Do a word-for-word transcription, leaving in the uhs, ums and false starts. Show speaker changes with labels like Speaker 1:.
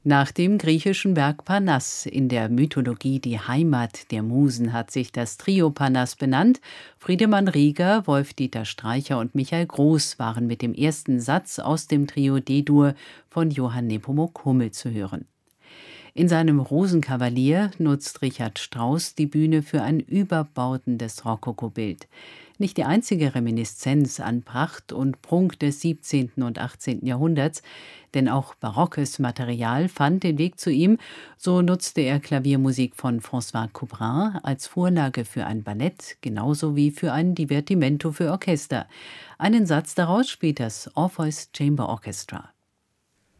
Speaker 1: Nach dem griechischen Berg Parnass, in der Mythologie die Heimat der Musen, hat sich das Trio Parnass benannt. Friedemann Rieger, Wolf-Dieter Streicher und Michael Groß waren mit dem ersten Satz aus dem Trio D-Dur von Johann Nepomuk Hummel zu hören. In seinem Rosenkavalier nutzt Richard Strauss die Bühne für ein überbautendes Rokokobild. Nicht die einzige Reminiszenz an Pracht und Prunk des siebzehnten und achtzehnten Jahrhunderts, denn auch barockes Material fand den Weg zu ihm. So nutzte er Klaviermusik von François Couperin als Vorlage für ein Ballett, genauso wie für ein Divertimento für Orchester. Einen Satz daraus spielt das Orpheus Chamber Orchestra.